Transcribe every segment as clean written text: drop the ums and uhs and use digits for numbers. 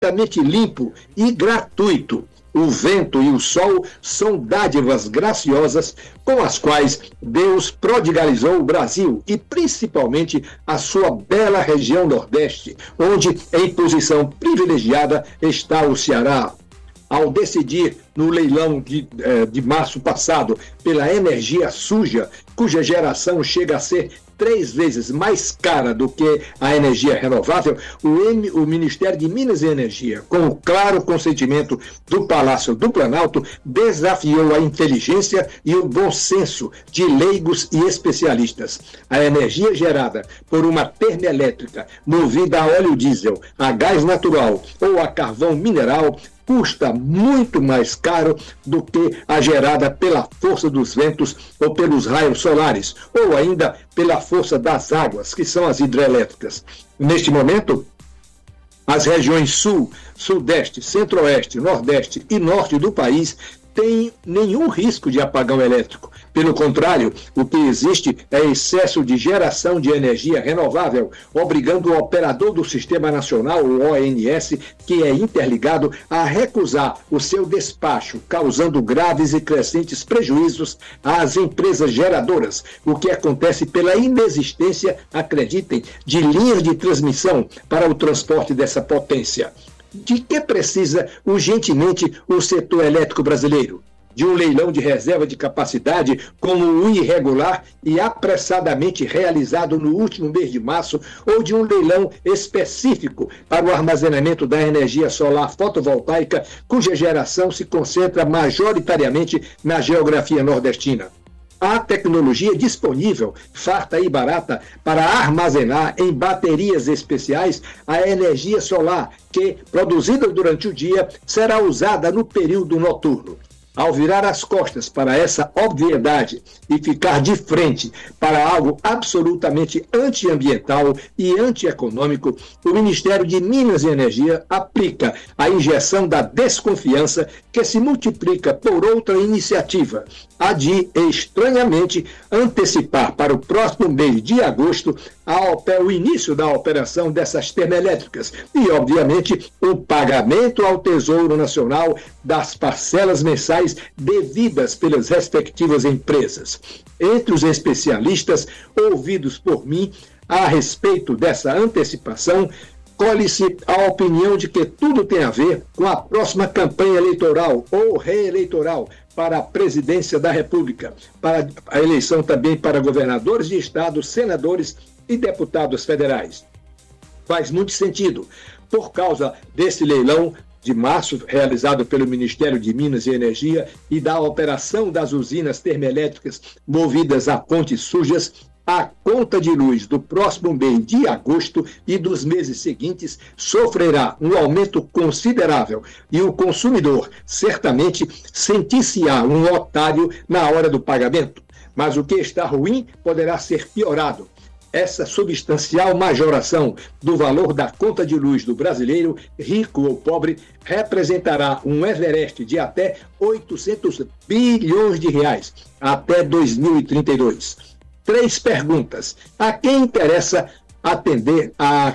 completamente limpo e gratuito. O vento e o sol são dádivas graciosas com as quais Deus prodigalizou o Brasil e principalmente a sua bela região Nordeste, onde em posição privilegiada está o Ceará. Ao decidir no leilão de março passado pela energia suja, cuja geração chega a ser 3 vezes mais cara do que a energia renovável, o Ministério de Minas e Energia, com o claro consentimento do Palácio do Planalto, desafiou a inteligência e o bom senso de leigos e especialistas. A energia gerada por uma termoelétrica movida a óleo diesel, a gás natural ou a carvão mineral custa muito mais caro do que a gerada pela força dos ventos ou pelos raios solares, ou ainda pela força das águas, que são as hidrelétricas. Neste momento, as regiões Sul, Sudeste, Centro-Oeste, Nordeste e Norte do país têm nenhum risco de apagão elétrico. Pelo contrário, o que existe é excesso de geração de energia renovável, obrigando o operador do Sistema Nacional, o ONS, que é interligado, a recusar o seu despacho, causando graves e crescentes prejuízos às empresas geradoras, o que acontece pela inexistência, acreditem, de linhas de transmissão para o transporte dessa potência. De que precisa urgentemente o setor elétrico brasileiro? De um leilão de reserva de capacidade como o irregular e apressadamente realizado no último mês de março, ou de um leilão específico para o armazenamento da energia solar fotovoltaica, cuja geração se concentra majoritariamente na geografia nordestina? Há tecnologia disponível, farta e barata, para armazenar em baterias especiais a energia solar que, produzida durante o dia, será usada no período noturno. Ao virar as costas para essa obviedade e ficar de frente para algo absolutamente antiambiental e antieconômico, o Ministério de Minas e Energia aplica a injeção da desconfiança que se multiplica por outra iniciativa, a de, estranhamente, antecipar para o próximo mês de agosto o início da operação dessas termoelétricas e, obviamente, o pagamento ao Tesouro Nacional das parcelas mensais devidas pelas respectivas empresas. Entre os especialistas ouvidos por mim a respeito dessa antecipação, colhe-se a opinião de que tudo tem a ver com a próxima campanha eleitoral ou reeleitoral para a presidência da República, para a eleição também para governadores de estados, senadores e deputados federais. Faz muito sentido, por causa desse leilão de março, realizado pelo Ministério de Minas e Energia, e da operação das usinas termoelétricas movidas a fontes sujas, a conta de luz do próximo mês de agosto e dos meses seguintes sofrerá um aumento considerável e o consumidor certamente sentir-se-á um otário na hora do pagamento. Mas o que está ruim poderá ser piorado. Essa substancial majoração do valor da conta de luz do brasileiro, rico ou pobre, representará um Everest de até 800 bilhões de reais até 2032. 3 perguntas. A quem interessa atender, a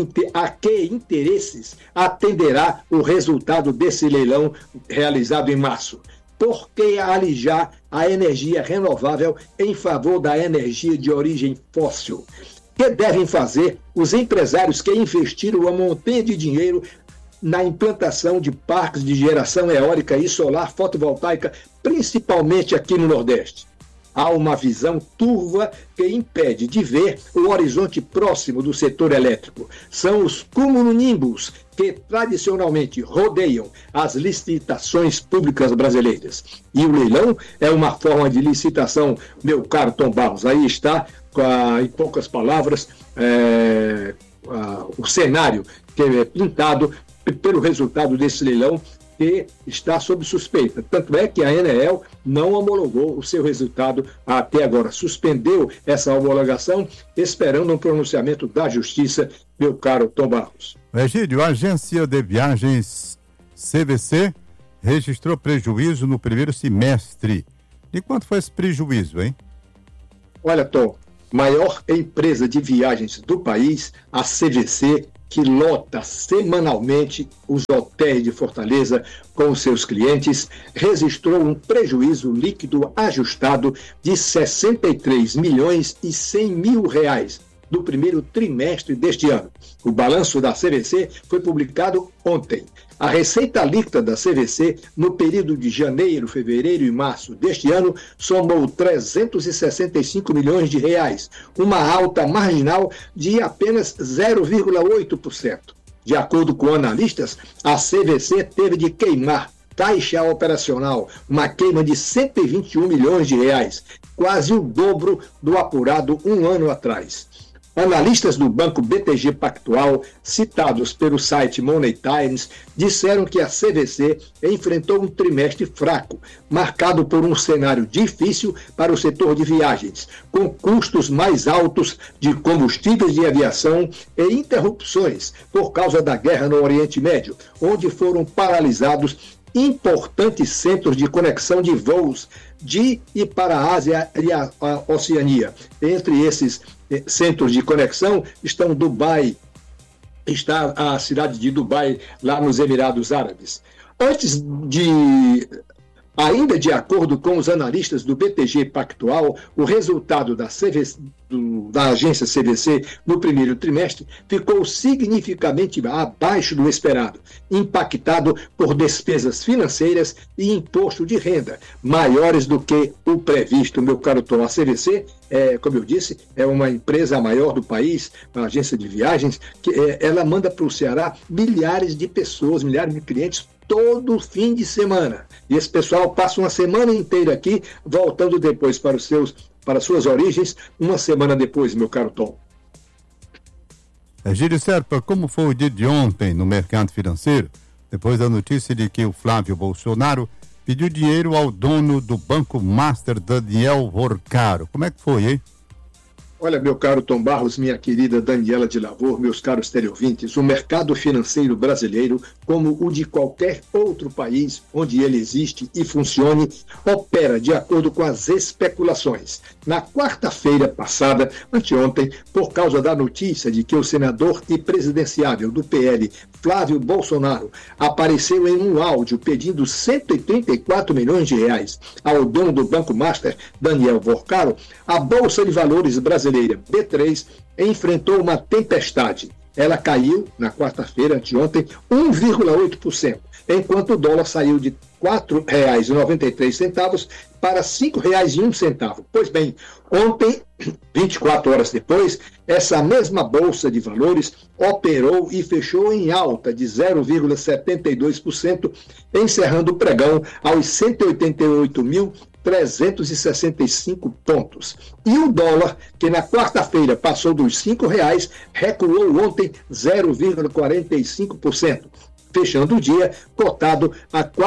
que interesses atenderá o resultado desse leilão realizado em março? Por que alijar a energia renovável em favor da energia de origem fóssil? O que devem fazer os empresários que investiram uma montanha de dinheiro na implantação de parques de geração eólica e solar fotovoltaica, principalmente aqui no Nordeste? Há uma visão turva que impede de ver o horizonte próximo do setor elétrico. São os cumulonimbus que tradicionalmente rodeiam as licitações públicas brasileiras. E o leilão é uma forma de licitação, meu caro Tom Barros. Aí está, em poucas palavras, o cenário que é pintado pelo resultado desse leilão, que está sob suspeita. Tanto é que a ANEEL não homologou o seu resultado até agora. Suspendeu essa homologação, esperando um pronunciamento da Justiça, meu caro Tom Barros. Egídio, a agência de viagens CVC registrou prejuízo no primeiro semestre. De quanto foi esse prejuízo, hein? Olha, Tom, maior empresa de viagens do país, a CVC, que lota semanalmente os hotéis de Fortaleza com os seus clientes, registrou um prejuízo líquido ajustado de 63 milhões e 100 mil reais do primeiro trimestre deste ano. O balanço da CVC foi publicado ontem. A receita líquida da CVC no período de janeiro, fevereiro e março deste ano somou 365 milhões de reais, uma alta marginal de apenas 0,8%. De acordo com analistas, a CVC teve de queimar caixa operacional, uma queima de 121 milhões de reais, quase o dobro do apurado um ano atrás. Analistas do Banco BTG Pactual, citados pelo site Money Times, disseram que a CVC enfrentou um trimestre fraco, marcado por um cenário difícil para o setor de viagens, com custos mais altos de combustíveis de aviação e interrupções por causa da guerra no Oriente Médio, onde foram paralisados importantes centros de conexão de voos de e para a Ásia e a Oceania. Entre esses centros de conexão estão Dubai, está a cidade de Dubai, lá nos Emirados Árabes. Ainda de acordo com os analistas do BTG Pactual, o resultado da agência CVC no primeiro trimestre ficou significativamente abaixo do esperado, impactado por despesas financeiras e imposto de renda, maiores do que o previsto. Meu caro Tom, a CVC, como eu disse, é uma empresa maior do país, uma agência de viagens, que ela manda para o Ceará milhares de pessoas, milhares de clientes, todo fim de semana. E esse pessoal passa uma semana inteira aqui, voltando depois para suas origens, uma semana depois, meu caro Tom. Egídio Serpa, como foi o dia de ontem no mercado financeiro, depois da notícia de que o Flávio Bolsonaro pediu dinheiro ao dono do Banco Master, Daniel Vorcaro? Como é que foi, hein? Olha, meu caro Tom Barros, minha querida Daniela de Lavor, meus caros teleouvintes, o mercado financeiro brasileiro, como o de qualquer outro país onde ele existe e funcione, opera de acordo com as especulações. Na quarta-feira passada, anteontem, por causa da notícia de que o senador e presidenciável do PL, Flávio Bolsonaro, apareceu em um áudio pedindo 134 milhões de reais ao dono do Banco Master, Daniel Vorcaro, a Bolsa de Valores brasileira B3 enfrentou uma tempestade. Ela caiu, na quarta-feira, anteontem, 1,8%, enquanto o dólar saiu de R$ 4,93 para R$ 5,01. Pois bem, ontem, 24 horas depois, essa mesma Bolsa de Valores operou e fechou em alta de 0,72%, encerrando o pregão aos 188.365 pontos. E o dólar, que na quarta-feira passou dos R$ 5,00, recuou ontem 0,45%, fechando o dia cotado a R$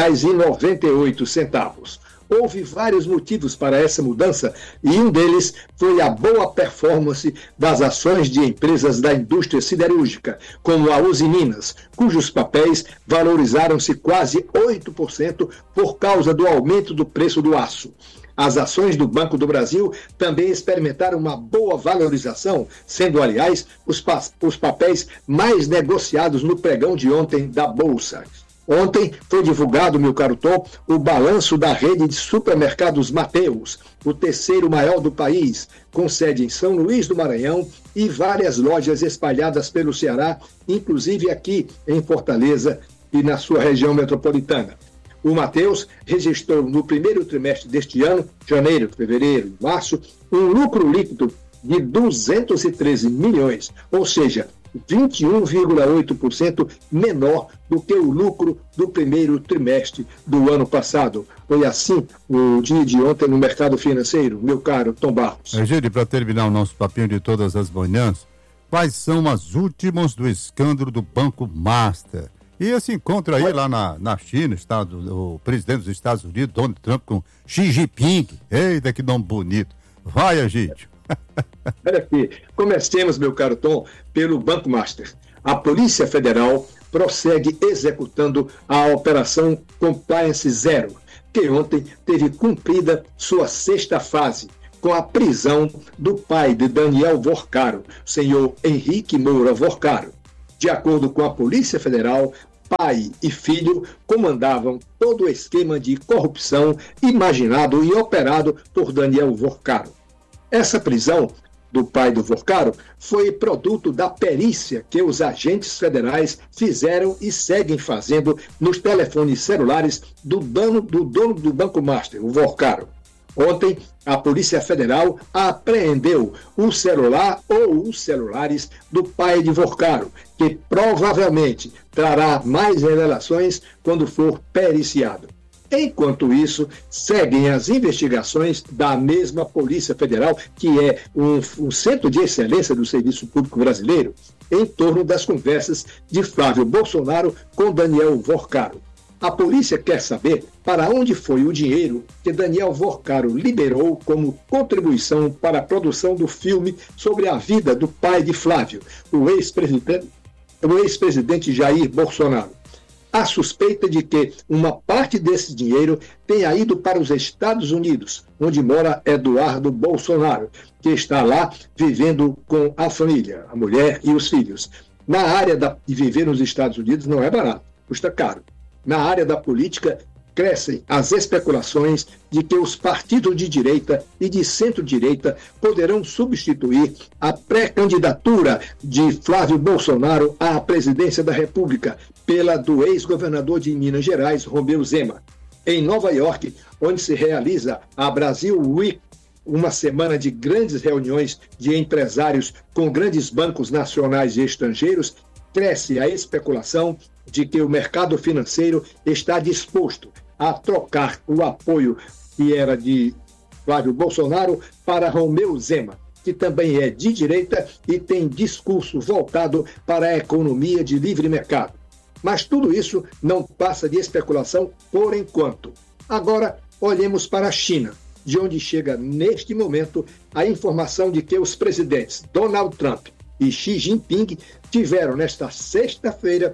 4,98. Houve vários motivos para essa mudança e um deles foi a boa performance das ações de empresas da indústria siderúrgica, como a Usiminas, cujos papéis valorizaram-se quase 8% por causa do aumento do preço do aço. As ações do Banco do Brasil também experimentaram uma boa valorização, sendo, aliás, os papéis mais negociados no pregão de ontem da Bolsa. Ontem foi divulgado, meu caro Tom, o balanço da rede de supermercados Mateus, o terceiro maior do país, com sede em São Luís do Maranhão e várias lojas espalhadas pelo Ceará, inclusive aqui em Fortaleza e na sua região metropolitana. O Mateus registrou no primeiro trimestre deste ano, janeiro, fevereiro e março, um lucro líquido de 213 milhões, ou seja, 21,8% menor do que o lucro do primeiro trimestre do ano passado. Foi assim o dia de ontem no mercado financeiro, meu caro Tom Barros. Egídio, para terminar o nosso papinho de todas as manhãs, quais são as últimas do escândalo do Banco Master? E esse encontro aí lá na China, o presidente dos Estados Unidos, Donald Trump, com Xi Jinping. Eita, que nome bonito. Vai, Egídio. Olha aqui, comecemos, meu caro Tom, pelo Banco Master. A Polícia Federal prossegue executando a Operação Compliance Zero, que ontem teve cumprida sua sexta fase, com a prisão do pai de Daniel Vorcaro, senhor Henrique Moura Vorcaro. De acordo com a Polícia Federal, pai e filho comandavam todo o esquema de corrupção imaginado e operado por Daniel Vorcaro. Essa prisão do pai do Vorcaro foi produto da perícia que os agentes federais fizeram e seguem fazendo nos telefones celulares do dono do Banco Master, o Vorcaro. Ontem, a Polícia Federal apreendeu um celular ou os celulares do pai de Vorcaro, que provavelmente trará mais revelações quando for periciado. Enquanto isso, seguem as investigações da mesma Polícia Federal, que é um centro de excelência do Serviço Público Brasileiro, em torno das conversas de Flávio Bolsonaro com Daniel Vorcaro. A polícia quer saber para onde foi o dinheiro que Daniel Vorcaro liberou como contribuição para a produção do filme sobre a vida do pai de Flávio, o ex-presidente Jair Bolsonaro. Há suspeita de que uma parte desse dinheiro tenha ido para os Estados Unidos, onde mora Eduardo Bolsonaro, que está lá vivendo com a família, a mulher e os filhos. Na área de viver nos Estados Unidos não é barato, custa caro. Na área da política, crescem as especulações de que os partidos de direita e de centro-direita poderão substituir a pré-candidatura de Flávio Bolsonaro à presidência da República pela do ex-governador de Minas Gerais, Romeu Zema. Em Nova York, onde se realiza a Brasil Week, uma semana de grandes reuniões de empresários com grandes bancos nacionais e estrangeiros, cresce a especulação de que o mercado financeiro está disposto a trocar o apoio que era de Flávio Bolsonaro para Romeu Zema, que também é de direita e tem discurso voltado para a economia de livre mercado. Mas tudo isso não passa de especulação por enquanto. Agora, olhemos para a China, de onde chega neste momento a informação de que os presidentes Donald Trump e Xi Jinping tiveram nesta sexta-feira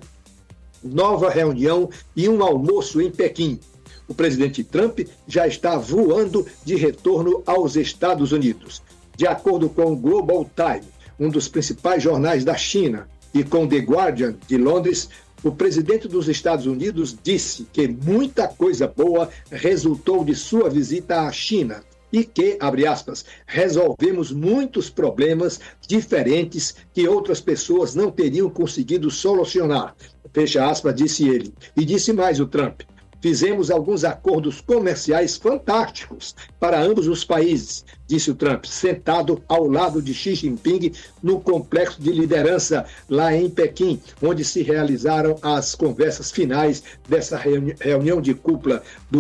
nova reunião e um almoço em Pequim. O presidente Trump já está voando de retorno aos Estados Unidos. De acordo com o Global Times, um dos principais jornais da China, e com The Guardian de Londres, o presidente dos Estados Unidos disse que muita coisa boa resultou de sua visita à China e que, abre aspas, resolvemos muitos problemas diferentes que outras pessoas não teriam conseguido solucionar. Fecha aspas, disse ele. E disse mais o Trump: fizemos alguns acordos comerciais fantásticos para ambos os países, disse o Trump, sentado ao lado de Xi Jinping no complexo de liderança lá em Pequim, onde se realizaram as conversas finais dessa reunião de cúpula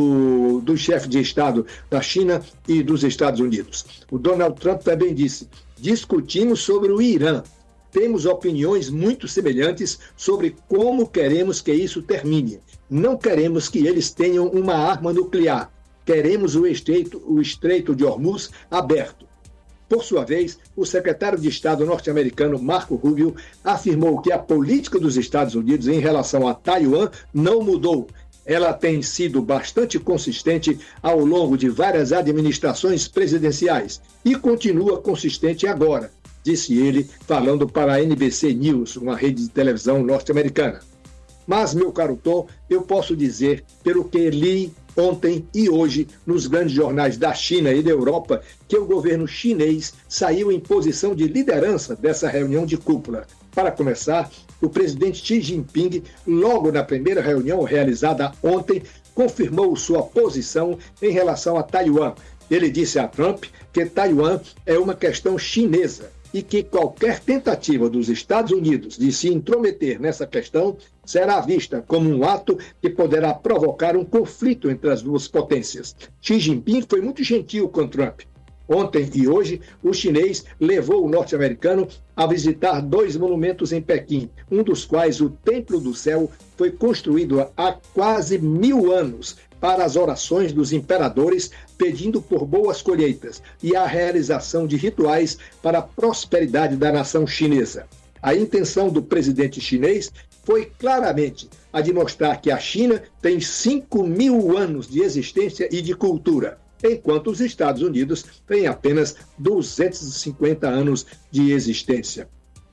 do chefe de Estado da China e dos Estados Unidos. O Donald Trump também disse: discutimos sobre o Irã. Temos opiniões muito semelhantes sobre como queremos que isso termine. Não queremos que eles tenham uma arma nuclear. Queremos o Estreito de Hormuz aberto. Por sua vez, o secretário de Estado norte-americano Marco Rubio afirmou que a política dos Estados Unidos em relação a Taiwan não mudou. Ela tem sido bastante consistente ao longo de várias administrações presidenciais e continua consistente agora, disse ele, falando para a NBC News, uma rede de televisão norte-americana. Mas, meu caro Tom, eu posso dizer, pelo que li ontem e hoje nos grandes jornais da China e da Europa, que o governo chinês saiu em posição de liderança dessa reunião de cúpula. Para começar, o presidente Xi Jinping, logo na primeira reunião realizada ontem, confirmou sua posição em relação a Taiwan. Ele disse a Trump que Taiwan é uma questão chinesa e que qualquer tentativa dos Estados Unidos de se intrometer nessa questão será vista como um ato que poderá provocar um conflito entre as duas potências. Xi Jinping foi muito gentil com Trump. Ontem e hoje, o chinês levou o norte-americano a visitar 2 monumentos em Pequim, um dos quais, o Templo do Céu, foi construído há quase 1000 anos para as orações dos imperadores, pedindo por boas colheitas e a realização de rituais para a prosperidade da nação chinesa. A intenção do presidente chinês foi claramente a de mostrar que a China tem 5.000 anos de existência e de cultura, enquanto os Estados Unidos têm apenas 250 anos de existência.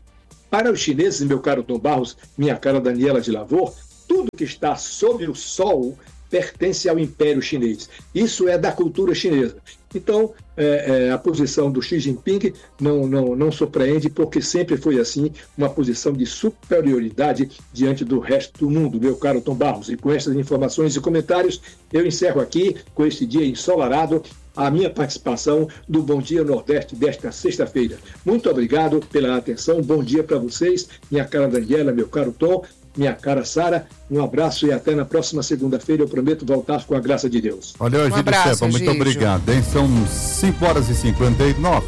Para os chineses, meu caro Tom Barros, minha cara Daniela de Lavor, tudo que está sob o sol pertence ao Império Chinês. Isso é da cultura chinesa. Então, a posição do Xi Jinping não surpreende, porque sempre foi assim, uma posição de superioridade diante do resto do mundo, meu caro Tom Barros. E com essas informações e comentários, eu encerro aqui, com este dia ensolarado, a minha participação do Bom Dia Nordeste desta sexta-feira. Muito obrigado pela atenção, bom dia para vocês, minha cara Daniela, meu caro Tom, minha cara Sara, um abraço e até na próxima segunda-feira. Eu prometo voltar com a graça de Deus. Olha, Egídio Sepa, muito obrigado, hein? São 5h59.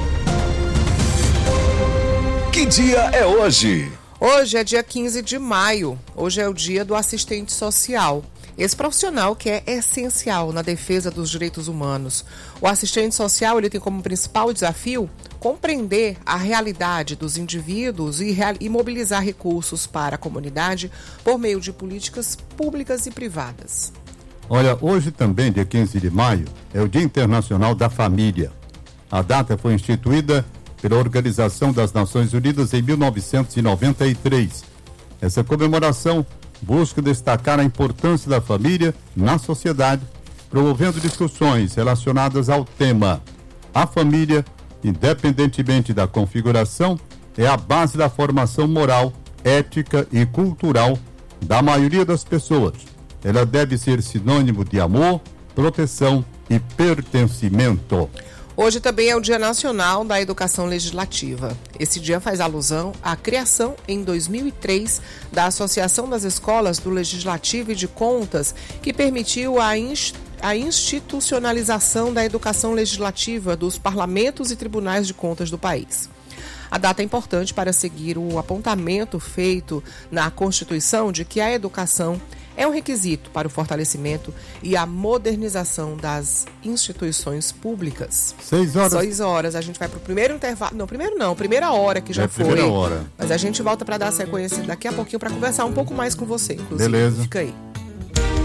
Que dia é hoje? Hoje é dia 15 de maio. Hoje é o dia do assistente social. Esse profissional que é essencial na defesa dos direitos humanos. O assistente social ele tem como principal desafio compreender a realidade dos indivíduos e mobilizar recursos para a comunidade por meio de políticas públicas e privadas. Olha, hoje também, dia 15 de maio, é o Dia Internacional da Família. A data foi instituída pela Organização das Nações Unidas em 1993. Essa comemoração busca destacar a importância da família na sociedade, promovendo discussões relacionadas ao tema. A família, independentemente da configuração, é a base da formação moral, ética e cultural da maioria das pessoas. Ela deve ser sinônimo de amor, proteção e pertencimento. Hoje também é o Dia Nacional da Educação Legislativa. Esse dia faz alusão à criação, em 2003, da Associação das Escolas do Legislativo e de Contas, que permitiu a institucionalização da educação legislativa dos parlamentos e tribunais de contas do país. A data é importante para seguir o apontamento feito na Constituição de que a educação é um requisito para o fortalecimento e a modernização das instituições públicas. 6h. 6h. A gente vai para o primeiro intervalo. Não, primeira hora que já foi. Primeira hora. Mas a gente volta para dar sequência daqui a pouquinho para conversar um pouco mais com você, inclusive. Beleza. Fica aí.